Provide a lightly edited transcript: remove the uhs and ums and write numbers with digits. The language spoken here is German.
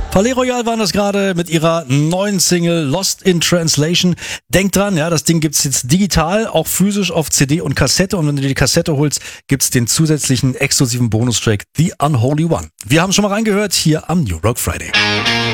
Palais Royal waren das gerade mit ihrer neuen Single Lost in Translation. Denk dran, ja, das Ding gibt's jetzt digital, auch physisch auf CD und Kassette. Und wenn du dir die Kassette holst, gibt's den zusätzlichen exklusiven Bonustrack The Unholy One. Wir haben schon mal reingehört hier am New Rock Friday.